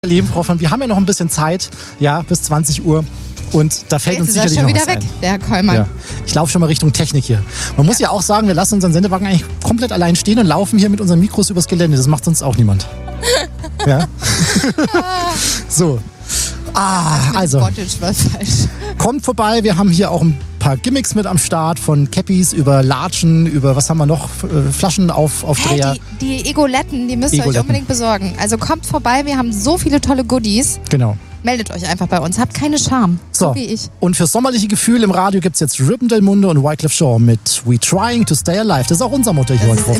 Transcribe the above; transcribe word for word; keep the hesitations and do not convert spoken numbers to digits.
Lieben Frau von, wir haben ja noch ein bisschen Zeit, ja, bis zwanzig Uhr. Und da fällt Jetzt uns ist er sicherlich schon noch wieder was weg, ein. der Herr Kollmann. Ja. Ich laufe schon mal Richtung Technik hier. Man muss ja. ja auch sagen, wir lassen unseren Sendewagen eigentlich komplett allein stehen und laufen hier mit unseren Mikros übers Gelände. Das macht sonst auch niemand. Ja. So. Ah, also. Cottage war falsch. Kommt vorbei, wir haben hier auch ein paar Gimmicks mit am Start, von Cappies über Latschen, über, was haben wir noch, Flaschen auf, auf Hey, Dreher. die, die Egoletten, die müsst ihr Egoletten. euch unbedingt besorgen. Also kommt vorbei, wir haben so viele tolle Goodies. Genau. Meldet euch einfach bei uns, habt keine Scham, so, so wie ich. Und für sommerliche Gefühle im Radio gibt es jetzt Ribbon del Mundo und Wyclef Jean mit We Trying to Stay Alive. Das ist auch unser Motto hier heute.